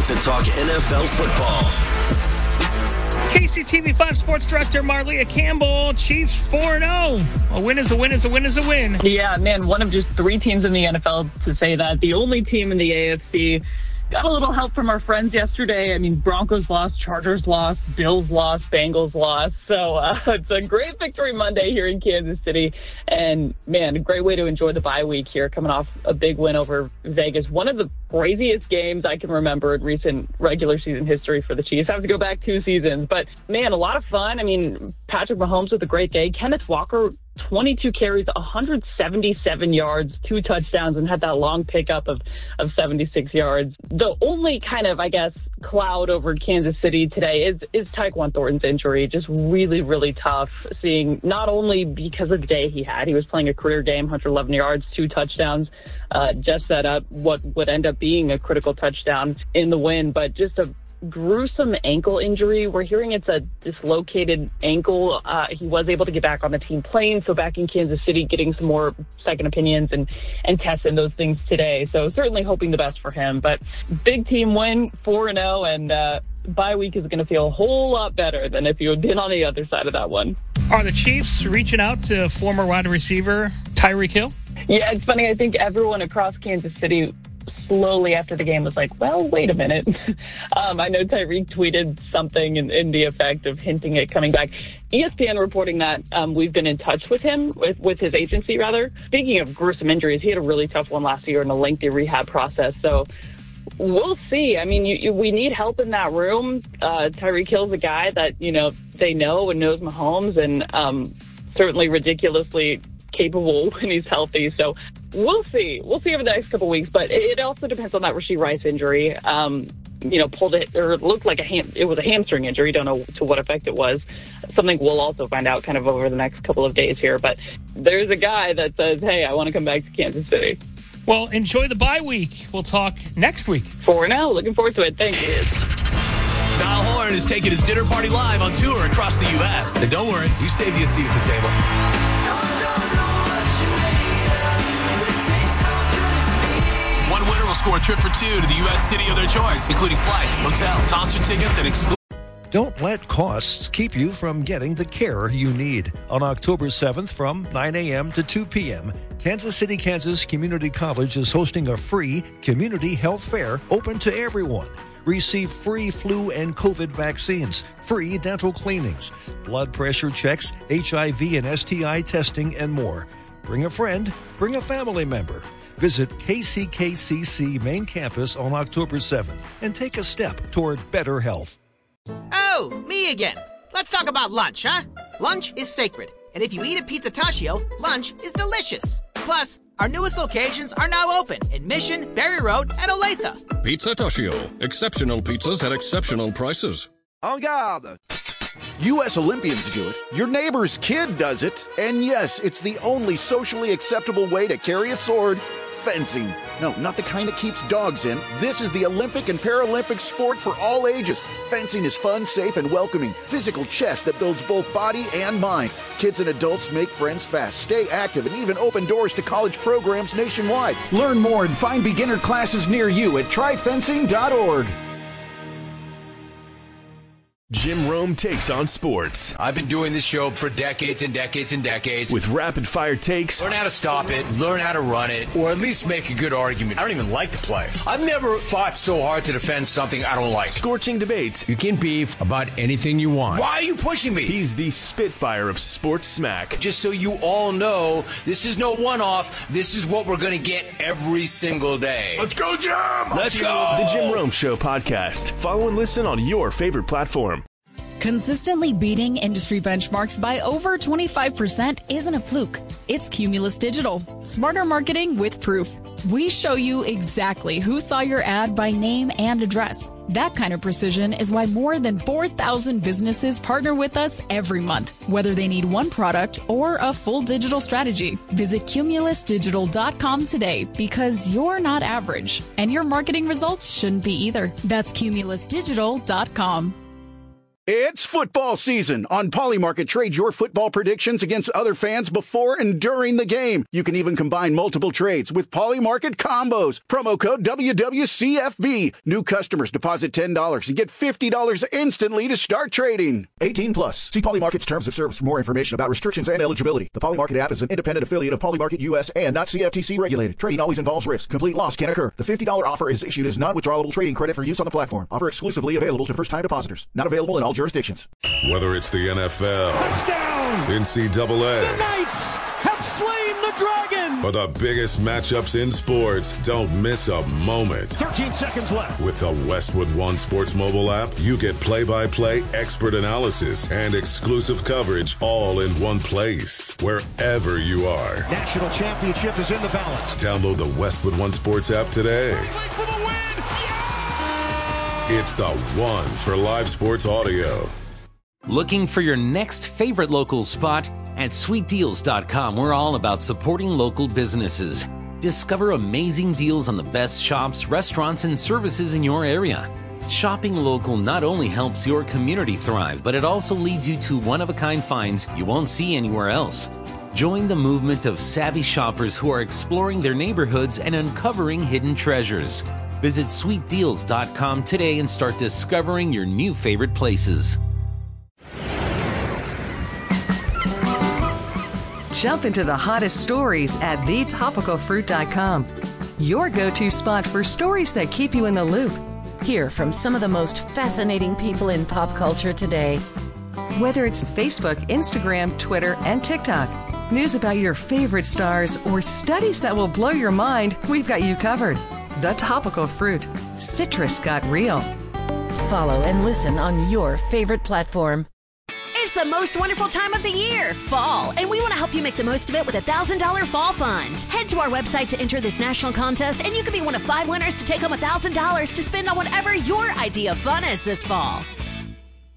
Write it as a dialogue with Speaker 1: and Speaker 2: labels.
Speaker 1: to talk NFL football.
Speaker 2: KCTV5 Sports Director Marlia Campbell, Chiefs 4-0. A win is a win is a win is a win.
Speaker 3: Yeah, man, one of just 3 teams in the NFL to say that. The only team in the AFC. Got a little help from our friends yesterday. I mean, Broncos lost, Chargers lost, Bills lost, Bengals lost. So it's a great victory Monday here in Kansas City. And, man, a great way to enjoy the bye week here, coming off a big win over Vegas. One of the craziest games I can remember in recent regular season history for the Chiefs. I have to go back 2 seasons. But, man, a lot of fun. I mean, Patrick Mahomes with a great day. Kenneth Walker, 22 carries, 177 yards, 2 touchdowns, and had that long pickup of 76 yards. The only kind of, I guess, cloud over Kansas City today is Tyquan Thornton's injury. Just really, really tough seeing, not only because of the day he had. He was playing a career game, 111 yards, 2 touchdowns, just set up what would end up being a critical touchdown in the win, but just a gruesome ankle injury. We're hearing it's a dislocated ankle. He was able to get back on the team plane, so back in Kansas City getting some more second opinions and tests and those things today. So certainly hoping the best for him. But big team win, 4-0, and bye week is going to feel a whole lot better than if you had been on the other side of that one.
Speaker 2: Are the Chiefs reaching out to former wide receiver Tyreek Hill?
Speaker 3: Yeah, it's funny. I think everyone across Kansas City slowly after the game was like, well, wait a minute. I know Tyreek tweeted something in the effect of hinting at coming back. ESPN reporting that we've been in touch with him, with his agency, rather. Speaking of gruesome injuries, he had a really tough one last year in a lengthy rehab process. So we'll see. I mean, we need help in that room. Tyreek Hill's a guy that, they know and knows Mahomes, and certainly ridiculously capable when he's healthy. So we'll see. We'll see over the next couple of weeks, but it also depends on that Rashee Rice injury. Pulled it, or it looked like it was a hamstring injury. Don't know to what effect it was. Something we'll also find out kind of over the next couple of days here. But there's a guy that says, hey, I want to come back to Kansas City.
Speaker 2: Well, enjoy the bye week. We'll talk next week.
Speaker 3: 4-0. Looking forward to it. Thank you.
Speaker 1: Niall Horan is taking his dinner party live on tour across the U.S. And don't worry, we saved you a seat at the table. One winner will score a trip for 2 to the U.S. city of their choice, including flights, hotel, concert tickets, and exclusive.
Speaker 4: Don't let costs keep you from getting the care you need. On October 7th from 9 a.m. to 2 p.m., Kansas City, Kansas Community College is hosting a free community health fair open to everyone. Receive free flu and COVID vaccines, free dental cleanings, blood pressure checks, HIV and STI testing, and more. Bring a friend, bring a family member. Visit KCKCC Main Campus on October 7th and take a step toward better health.
Speaker 5: Oh, me again. Let's talk about lunch, huh? Lunch is sacred, and if you eat at Pizza Taccio, lunch is delicious. Plus, our newest locations are now open in Mission, Berry Road, and Olathe.
Speaker 6: Pizza Taccio. Exceptional pizzas at exceptional prices.
Speaker 7: En garde! U.S. Olympians do it, your neighbor's kid does it, and yes, it's the only socially acceptable way to carry a sword. Fencing. No, not the kind that keeps dogs in. This is the Olympic and Paralympic sport for all ages. Fencing is fun, safe, and welcoming. Physical chess that builds both body and mind. Kids and adults make friends fast, stay active, and even open doors to college programs nationwide. Learn more and find beginner classes near you at tryfencing.org.
Speaker 8: Jim Rome takes on sports.
Speaker 9: I've been doing this show for decades and decades and decades.
Speaker 8: With rapid-fire takes.
Speaker 9: Learn how to stop it, learn how to run it, or at least make a good argument. I don't even like the play. I've never fought so hard to defend something I don't like.
Speaker 8: Scorching debates.
Speaker 9: You can beef about anything you want. Why are you pushing me?
Speaker 8: He's the Spitfire of sports smack.
Speaker 9: Just so you all know, this is no one-off. This is what we're going to get every single day.
Speaker 6: Let's go, Jim!
Speaker 9: Let's go!
Speaker 8: The Jim Rome Show podcast. Follow and listen on your favorite platform.
Speaker 10: Consistently beating industry benchmarks by over 25% isn't a fluke. It's Cumulus Digital. Smarter marketing with proof. We show you exactly who saw your ad by name and address. That kind of precision is why more than 4,000 businesses partner with us every month, whether they need one product or a full digital strategy. Visit cumulusdigital.com today because you're not average, and your marketing results shouldn't be either. That's cumulusdigital.com.
Speaker 7: It's football season. On Polymarket, trade your football predictions against other fans before and during the game. You can even combine multiple trades with Polymarket combos. Promo code WWCFB. New customers deposit $10 and get $50 instantly to start trading.
Speaker 11: 18 plus. See Polymarket's terms of service for more information about restrictions and eligibility. The Polymarket app is an independent affiliate of Polymarket US and not CFTC regulated. Trading always involves risk. Complete loss can occur. The $50 offer is issued as non-withdrawable trading credit for use on the platform. Offer exclusively available to first-time depositors. Not available in all jurisdictions.
Speaker 12: Whether it's the NFL,
Speaker 13: touchdown,
Speaker 12: NCAA,
Speaker 13: the Knights have slain the dragon,
Speaker 12: or the biggest matchups in sports, don't miss a moment.
Speaker 13: 13 seconds left.
Speaker 12: With the Westwood One Sports mobile app, you get play-by-play expert analysis and exclusive coverage all in one place, wherever you are.
Speaker 13: National championship is in the balance.
Speaker 12: Download the Westwood One Sports app today.
Speaker 13: For the win.
Speaker 12: It's the one for live sports audio.
Speaker 14: Looking for your next favorite local spot? At sweetdeals.com, we're all about supporting local businesses. Discover amazing deals on the best shops, restaurants, and services in your area. Shopping local not only helps your community thrive, but it also leads you to one-of-a-kind finds you won't see anywhere else. Join the movement of savvy shoppers who are exploring their neighborhoods and uncovering hidden treasures. Visit sweetdeals.com today and start discovering your new favorite places.
Speaker 15: Jump into the hottest stories at thetopicalfruit.com. Your go-to spot for stories that keep you in the loop.
Speaker 16: Hear from some of the most fascinating people in pop culture today.
Speaker 15: Whether it's Facebook, Instagram, Twitter, and TikTok, news about your favorite stars, or studies that will blow your mind, we've got you covered. The Topical Fruit. Citrus got real.
Speaker 16: Follow and listen on your favorite platform.
Speaker 17: It's the most wonderful time of the year, fall, and we want to help you make the most of it with a $1,000 fall fund. Head to our website to enter this national contest, and you could be one of 5 winners to take home $1,000 to spend on whatever your idea of fun is this fall.